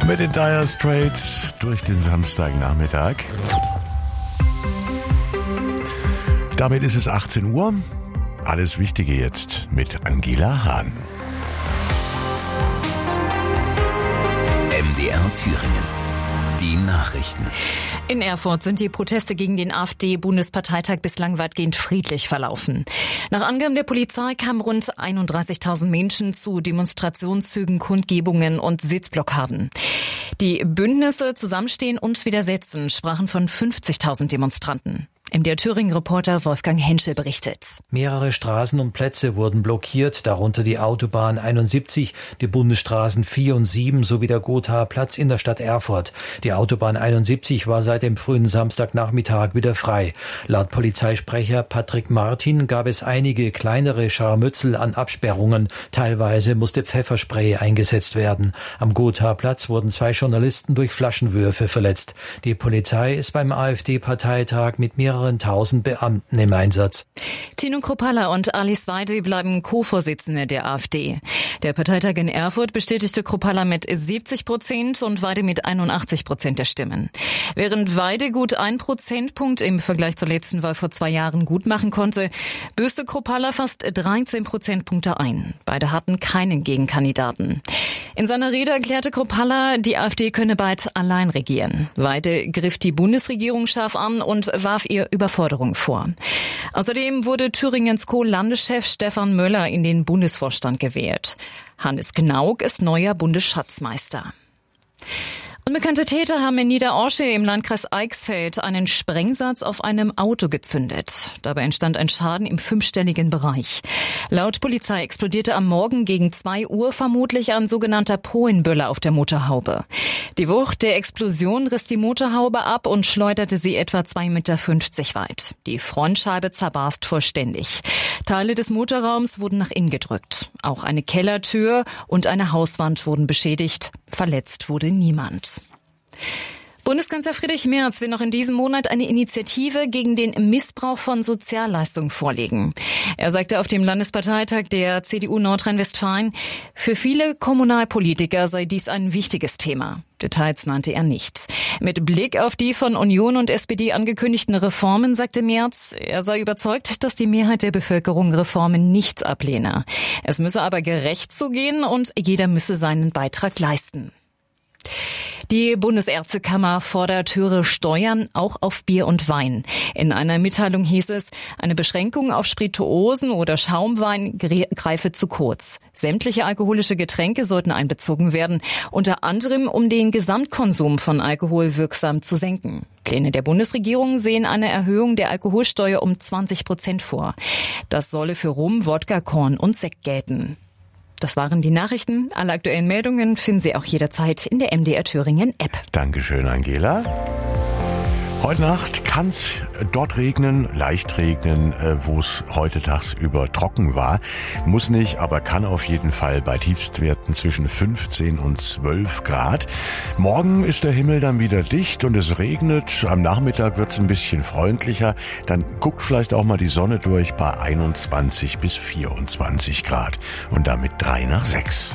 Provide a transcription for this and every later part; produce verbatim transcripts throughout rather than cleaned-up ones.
Mit den Dire Straits durch den Samstagnachmittag. Damit ist es achtzehn Uhr. Alles Wichtige jetzt mit Angela Hahn. M D R Thüringen. Die Nachrichten. In Erfurt sind die Proteste gegen den AfD-Bundesparteitag bislang weitgehend friedlich verlaufen. Nach Angaben der Polizei kamen rund einunddreißigtausend Menschen zu Demonstrationszügen, Kundgebungen und Sitzblockaden. Die Bündnisse Zusammenstehen und Widersetzen sprachen von fünfzigtausend Demonstranten. M D R Thüringen-Reporter Wolfgang Henschel berichtet. Mehrere Straßen und Plätze wurden blockiert, darunter die Autobahn einundsiebzig, die Bundesstraßen vier und sieben sowie der Gothaer Platz in der Stadt Erfurt. Die Autobahn einundsiebzig war seit dem frühen Samstagnachmittag wieder frei. Laut Polizeisprecher Patrick Martin gab es einige kleinere Scharmützel an Absperrungen. Teilweise musste Pfefferspray eingesetzt werden. Am Gothaer Platz wurden zwei Journalisten durch Flaschenwürfe verletzt. Die Polizei ist beim AfD-Parteitag mit mehreren tausend Beamten im Einsatz. Tino Kruppalla und Alice Weidel bleiben Co-Vorsitzende der AfD. Der Parteitag in Erfurt bestätigte Kruppalla mit siebzig Prozent und Weidel mit einundachtzig Prozent der Stimmen. Während Weidel gut ein Prozentpunkt im Vergleich zur letzten Wahl vor zwei Jahren gut machen konnte, büßte Kruppalla fast dreizehn Prozentpunkte ein. Beide hatten keinen Gegenkandidaten. In seiner Rede erklärte Kruppalla, die AfD könne bald allein regieren. Weidel griff die Bundesregierung scharf an und warf ihr Überforderung vor. Außerdem wurde Thüringens Co-Landeschef Stefan Möller in den Bundesvorstand gewählt. Hannes Knauk ist neuer Bundesschatzmeister. Unbekannte Täter haben in Niederorsche im Landkreis Eichsfeld einen Sprengsatz auf einem Auto gezündet. Dabei entstand ein Schaden im fünfstelligen Bereich. Laut Polizei explodierte am Morgen gegen zwei Uhr vermutlich ein sogenannter Poenböller auf der Motorhaube. Die Wucht der Explosion riss die Motorhaube ab und schleuderte sie etwa zwei Meter fünfzig weit. Die Frontscheibe zerbarst vollständig. Teile des Motorraums wurden nach innen gedrückt. Auch eine Kellertür und eine Hauswand wurden beschädigt. Verletzt wurde niemand. Bundeskanzler Friedrich Merz will noch in diesem Monat eine Initiative gegen den Missbrauch von Sozialleistungen vorlegen. Er sagte auf dem Landesparteitag der C D U Nordrhein-Westfalen, für viele Kommunalpolitiker sei dies ein wichtiges Thema. Details nannte er nicht. Mit Blick auf die von Union und S P D angekündigten Reformen sagte Merz, er sei überzeugt, dass die Mehrheit der Bevölkerung Reformen nicht ablehne. Es müsse aber gerecht zugehen und jeder müsse seinen Beitrag leisten. Die Bundesärztekammer fordert höhere Steuern auch auf Bier und Wein. In einer Mitteilung hieß es, eine Beschränkung auf Spirituosen oder Schaumwein greife zu kurz. Sämtliche alkoholische Getränke sollten einbezogen werden, unter anderem um den Gesamtkonsum von Alkohol wirksam zu senken. Pläne der Bundesregierung sehen eine Erhöhung der Alkoholsteuer um zwanzig Prozent vor. Das solle für Rum, Wodka, Korn und Sekt gelten. Das waren die Nachrichten. Alle aktuellen Meldungen finden Sie auch jederzeit in der M D R Thüringen App. Dankeschön, Angela. Heute Nacht kann es dort regnen, leicht regnen, wo es heute tagsüber trocken war. Muss nicht, aber kann auf jeden Fall bei Tiefstwerten zwischen fünfzehn und zwölf Grad. Morgen ist der Himmel dann wieder dicht und es regnet. Am Nachmittag wird es ein bisschen freundlicher. Dann guckt vielleicht auch mal die Sonne durch bei einundzwanzig bis vierundzwanzig Grad und damit drei nach sechs.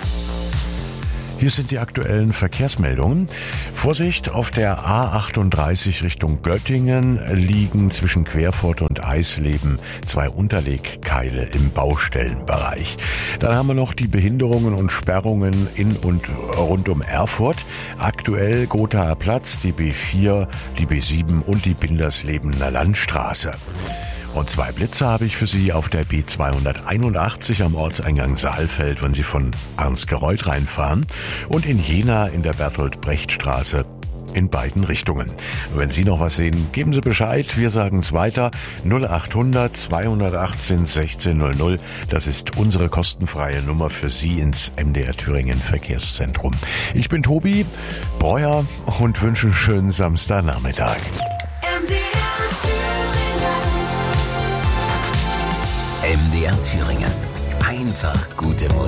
Hier sind die aktuellen Verkehrsmeldungen. Vorsicht, auf der A achtunddreißig Richtung Göttingen liegen zwischen Querfurt und Eisleben zwei Unterlegkeile im Baustellenbereich. Dann haben wir noch die Behinderungen und Sperrungen in und rund um Erfurt. Aktuell Gothaer Platz, die B vier, die B sieben und die Binderslebener Landstraße. Und zwei Blitze habe ich für Sie auf der B zweihunderteinundachtzig am Ortseingang Saalfeld, wenn Sie von Arnsgereuth reinfahren, und in Jena in der Bertolt-Brecht-Straße in beiden Richtungen. Wenn Sie noch was sehen, geben Sie Bescheid. Wir sagen es weiter. null achthundert zweihundertachtzehn sechzehnhundert. Das ist unsere kostenfreie Nummer für Sie ins M D R Thüringen Verkehrszentrum. Ich bin Tobi Breuer und wünsche einen schönen Samstagnachmittag. M D R Thüringen. M D R Thüringen. Einfach gute Musik.